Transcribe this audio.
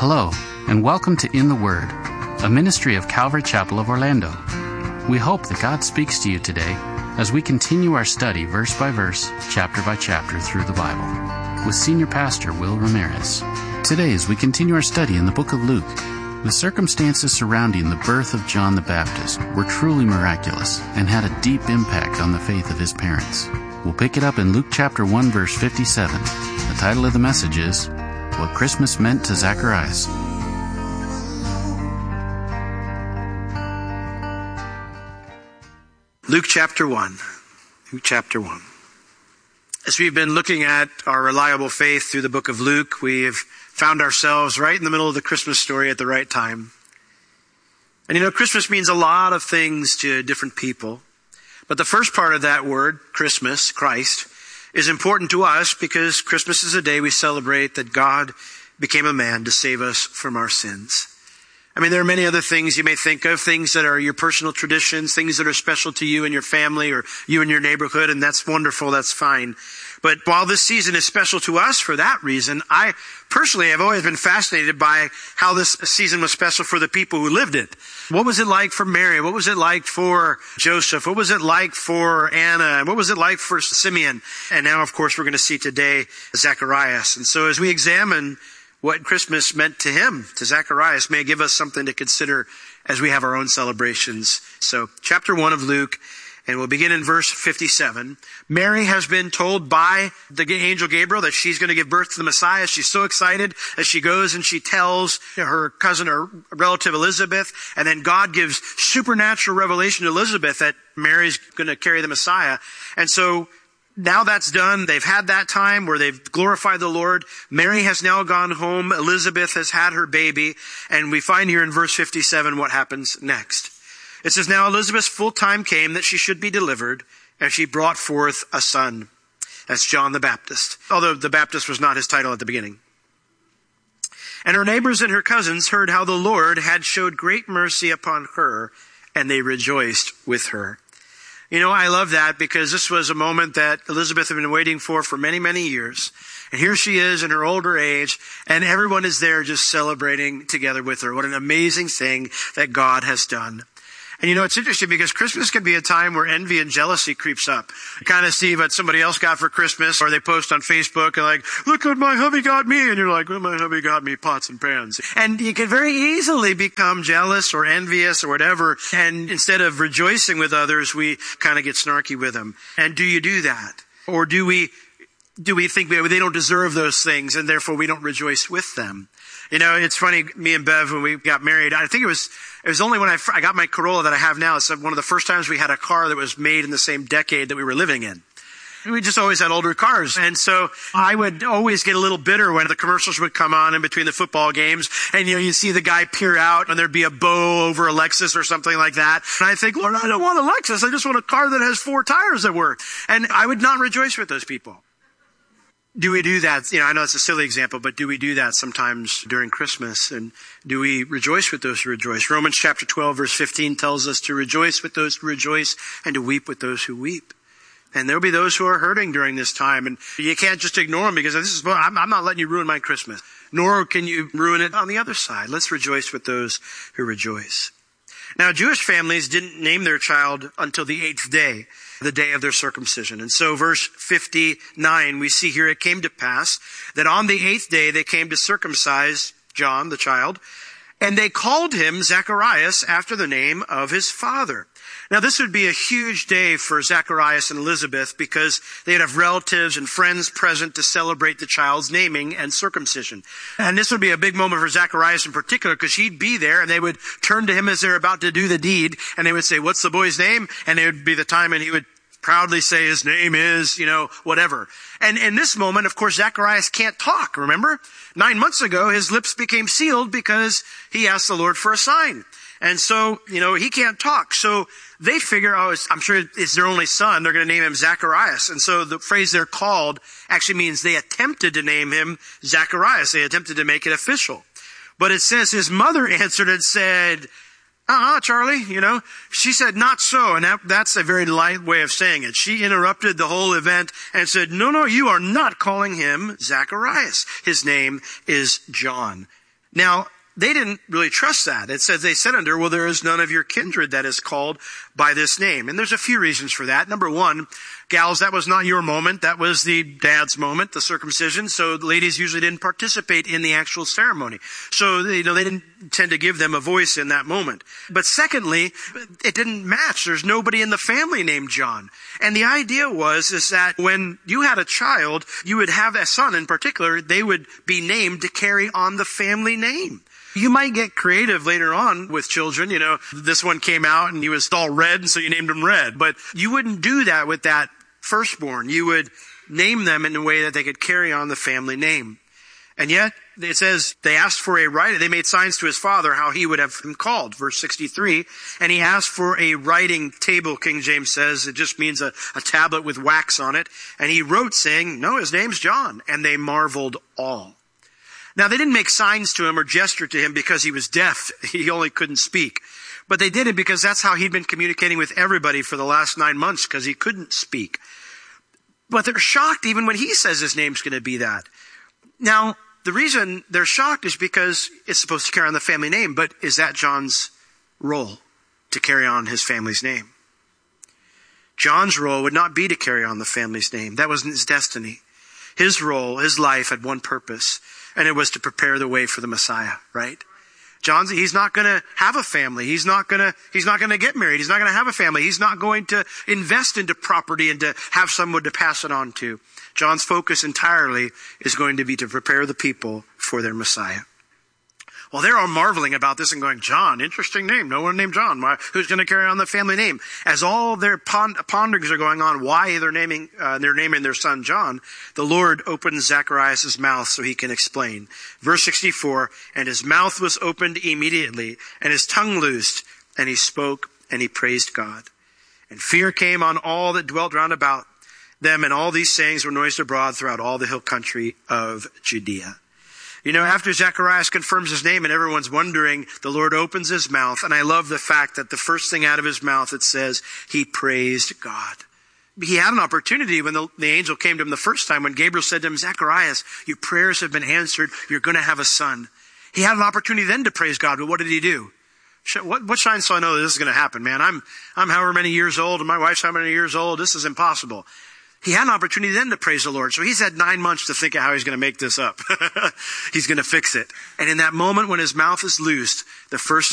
Hello, and welcome to In the Word, a ministry of Calvary Chapel of Orlando. We hope that God speaks to you today as we continue our study verse by verse, chapter by chapter through the Bible, with Senior Pastor Will Ramirez. Today, as we continue our study in the book of Luke, the circumstances surrounding the birth of John the Baptist were truly miraculous and had a deep impact on the faith of his parents. We'll pick it up in Luke chapter 1, verse 57. The title of the message is, What Christmas Meant to Zacharias. Luke chapter 1. Luke chapter 1. As we've been looking at our reliable faith through the book of Luke, we have found ourselves right in the middle of the Christmas story at the right time. And Christmas means a lot of things to different people. But the first part of that word, Christmas, Christ, is important to us because Christmas is a day we celebrate that God became a man to save us from our sins. There are many other things you may think of, things that are your personal traditions, things that are special to you and your family or you and your neighborhood, and that's wonderful, that's fine. But while this season is special to us for that reason, I personally have always been fascinated by how this season was special for the people who lived it. What was it like for Mary? What was it like for Joseph? What was it like for Anna? And what was it like for Simeon? And now, of course, we're going to see today Zacharias. And so as we examine what Christmas meant to him, to Zacharias, may give us something to consider as we have our own celebrations. So, chapter 1 of Luke, and we'll begin in verse 57. Mary has been told by the angel Gabriel that she's going to give birth to the Messiah. She's so excited as she goes and she tells her cousin or relative Elizabeth, and then God gives supernatural revelation to Elizabeth that Mary's going to carry the Messiah. And so, now that's done. They've had that time where they've glorified the Lord. Mary has now gone home. Elizabeth has had her baby. And we find here in verse 57 what happens next. It says, Now Elizabeth's full time came that she should be delivered, and she brought forth a son. That's John the Baptist, although the Baptist was not his title at the beginning. And her neighbors and her cousins heard how the Lord had showed great mercy upon her, and they rejoiced with her. I love that because this was a moment that Elizabeth had been waiting for many, many years. And here she is in her older age, and everyone is there just celebrating together with her. What an amazing thing that God has done. And it's interesting because Christmas can be a time where envy and jealousy creeps up. You kind of see what somebody else got for Christmas, or they post on Facebook and look what my hubby got me. And you're like, well, my hubby got me pots and pans. And you can very easily become jealous or envious or whatever. And instead of rejoicing with others, we kind of get snarky with them. And do you do that? Or do we think they don't deserve those things and therefore we don't rejoice with them? It's funny, me and Bev, when we got married, I think it was only when I got my Corolla that I have now. It's one of the first times we had a car that was made in the same decade that we were living in. We just always had older cars. And so I would always get a little bitter when the commercials would come on in between the football games. And, you see the guy peer out and there'd be a bow over a Lexus or something like that. And I think, Lord, I don't want a Lexus. I just want a car that has 4 tires that work. And I would not rejoice with those people. Do we do that? I know it's a silly example, but do we do that sometimes during Christmas? And do we rejoice with those who rejoice? Romans chapter 12, verse 15 tells us to rejoice with those who rejoice and to weep with those who weep. And there'll be those who are hurting during this time. And you can't just ignore them because I'm not letting you ruin my Christmas. Nor can you ruin it on the other side. Let's rejoice with those who rejoice. Now, Jewish families didn't name their child until the 8th day, the day of their circumcision. And so verse 59, we see here, it came to pass that on the 8th day they came to circumcise John, the child, and they called him Zacharias after the name of his father. Now, this would be a huge day for Zacharias and Elizabeth because they'd have relatives and friends present to celebrate the child's naming and circumcision. And this would be a big moment for Zacharias in particular because he'd be there and they would turn to him as they're about to do the deed and they would say, "What's the boy's name?" And it would be the time and he would proudly say his name is, whatever. And in this moment, of course, Zacharias can't talk, remember? 9 months ago, his lips became sealed because he asked the Lord for a sign. And so, he can't talk. So they figure, I'm sure it's their only son. They're going to name him Zacharias. And so the phrase they're called actually means they attempted to name him Zacharias. They attempted to make it official. But it says his mother answered and said, Charlie, she said, not so. And that's a very light way of saying it. She interrupted the whole event and said, no, you are not calling him Zacharias. His name is John. Now, they didn't really trust that. It says they said unto her, well, there is none of your kindred that is called by this name. And there's a few reasons for that. Number one, gals, that was not your moment. That was the dad's moment, the circumcision. So the ladies usually didn't participate in the actual ceremony. So, they didn't tend to give them a voice in that moment. But secondly, it didn't match. There's nobody in the family named John. And the idea is that when you had a child, you would have a son in particular, they would be named to carry on the family name. You might get creative later on with children. This one came out and he was all red, and so you named him Red. But you wouldn't do that with that firstborn. You would name them in a way that they could carry on the family name. And yet, it says they asked for a writing. They made signs to his father how he would have him called. Verse 63. And he asked for a writing table, King James says. It just means a tablet with wax on it. And he wrote saying, no, his name's John. And they marveled all. Now, they didn't make signs to him or gesture to him because he was deaf. He only couldn't speak. But they did it because that's how he'd been communicating with everybody for the last 9 months, because he couldn't speak. But they're shocked even when he says his name's going to be that. Now, the reason they're shocked is because it's supposed to carry on the family name. But is that John's role, to carry on his family's name? John's role would not be to carry on the family's name. That wasn't his destiny. His role, his life had one purpose. And it was to prepare the way for the Messiah, right? He's not going to have a family. He's not going to get married. He's not going to have a family. He's not going to invest into property and to have someone to pass it on to. John's focus entirely is going to be to prepare the people for their Messiah. Well, they're all marveling about this and going, John, interesting name. No one named John. Who's going to carry on the family name? As all their ponderings are going on, why they're naming their son John, the Lord opens Zacharias' mouth so he can explain. Verse 64, and his mouth was opened immediately, and his tongue loosed, and he spoke, and he praised God. And fear came on all that dwelt round about them, and all these sayings were noised abroad throughout all the hill country of Judea. After Zacharias confirms his name and everyone's wondering, the Lord opens his mouth. And I love the fact that the first thing out of his mouth, it says, he praised God. He had an opportunity when the angel came to him the first time, when Gabriel said to him, Zacharias, your prayers have been answered. You're going to have a son. He had an opportunity then to praise God, but what did he do? What shine so I know that this is going to happen, man? I'm however many years old, and my wife's how many years old. This is impossible. He had an opportunity then to praise the Lord. So he's had 9 months to think of how he's going to make this up. He's going to fix it. And in that moment when his mouth is loosed, the first